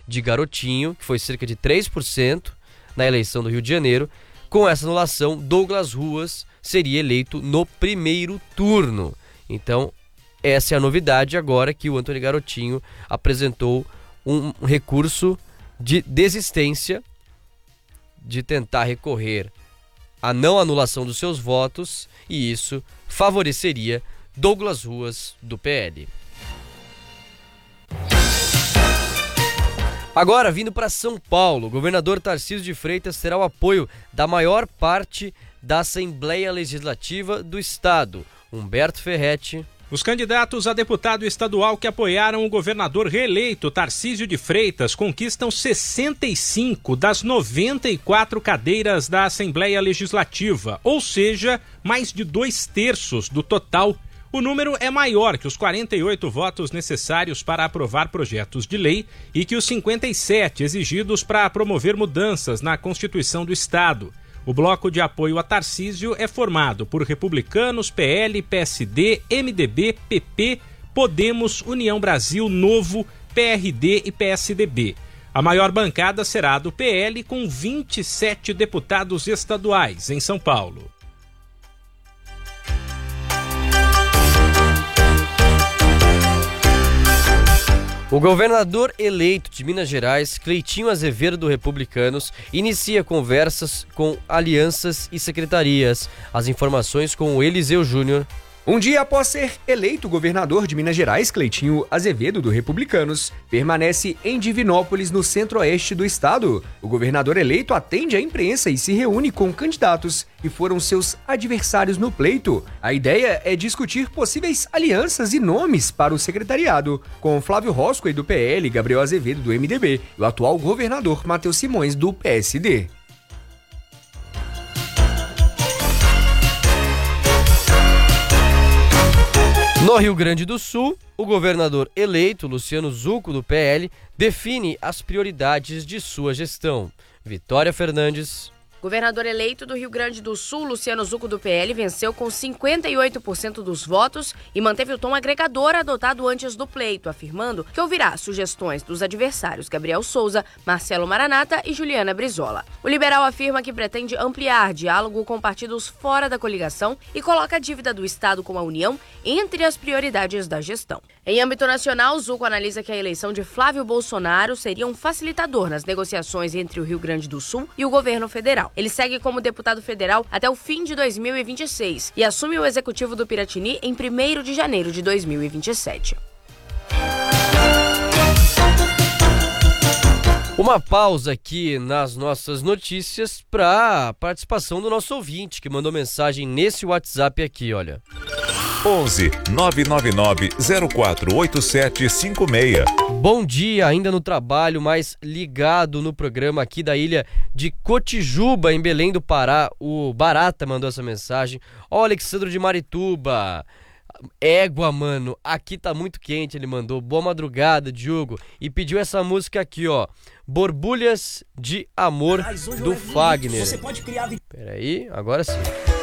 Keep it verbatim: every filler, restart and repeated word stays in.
de Garotinho, que foi cerca de três por cento na eleição do Rio de Janeiro. Com essa anulação, Douglas Ruas seria eleito no primeiro turno. Então, essa é a novidade agora que o Antônio Garotinho apresentou um recurso de desistência, de tentar recorrer à não anulação dos seus votos, e isso favoreceria Douglas Ruas, do P L. Agora, vindo para São Paulo, o governador Tarcísio de Freitas terá o apoio da maior parte da Assembleia Legislativa do Estado. Humberto Ferretti. Os candidatos a deputado estadual que apoiaram o governador reeleito Tarcísio de Freitas conquistam sessenta e cinco das noventa e quatro cadeiras da Assembleia Legislativa, ou seja, mais de dois terços do total. O número é maior que os quarenta e oito votos necessários para aprovar projetos de lei e que os cinquenta e sete exigidos para promover mudanças na Constituição do Estado. O bloco de apoio a Tarcísio é formado por republicanos, P L, P S D, M D B, P P, Podemos, União Brasil, Novo, P R D e P S D B. A maior bancada será a do P L, com vinte e sete deputados estaduais em São Paulo. O governador eleito de Minas Gerais, Cleitinho Azevedo, do Republicanos, inicia conversas com alianças e secretarias. As informações com o Eliseu Júnior. Um dia após ser eleito governador de Minas Gerais, Cleitinho Azevedo, do Republicanos, permanece em Divinópolis, no centro-oeste do estado. O governador eleito atende à imprensa e se reúne com candidatos que foram seus adversários no pleito. A ideia é discutir possíveis alianças e nomes para o secretariado, com Flávio Roscoe, do P L, Gabriel Azevedo, do M D B, e o atual governador Matheus Simões, do P S D. No Rio Grande do Sul, o governador eleito, Luciano Zucco, do P L, define as prioridades de sua gestão. Vitória Fernandes. Governador eleito do Rio Grande do Sul, Luciano Zucco, do P L, venceu com cinquenta e oito por cento dos votos e manteve o tom agregador adotado antes do pleito, afirmando que ouvirá sugestões dos adversários Gabriel Souza, Marcelo Maranata e Juliana Brizola. O liberal afirma que pretende ampliar diálogo com partidos fora da coligação e coloca a dívida do Estado com a União entre as prioridades da gestão. Em âmbito nacional, Zucco analisa que a eleição de Flávio Bolsonaro seria um facilitador nas negociações entre o Rio Grande do Sul e o governo federal. Ele segue como deputado federal até o fim de dois mil e vinte e seis e assume o executivo do Piratini em primeiro de janeiro de dois mil e vinte e sete. Uma pausa aqui nas nossas notícias para a participação do nosso ouvinte, que mandou mensagem nesse WhatsApp aqui, olha. onze nove nove nove zero quatro oito sete cinco seis. Bom dia, ainda no trabalho, mas ligado no programa aqui da ilha de Cotijuba, em Belém do Pará. O Barata mandou essa mensagem. Ó, Alexandro de Marituba. Égua, mano, aqui tá muito quente, ele mandou. Boa madrugada, Diogo. E pediu essa música aqui, ó. Borbulhas de Amor, do Fagner. Peraí, agora sim.